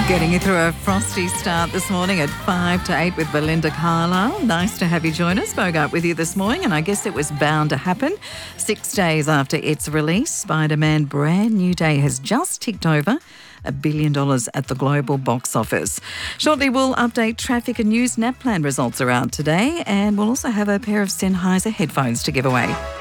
Getting you through a frosty start this morning at 5 to 8 with Belinda Carlisle. Nice to have you join us. Spoke up with you this morning, and I guess it was bound to happen. 6 days after its release, Spider-Man Brand New Day has just ticked over $1 billion at the global box office. Shortly, we'll update traffic and news. NAPLAN results are out today, and we'll also have a pair of Sennheiser headphones to give away.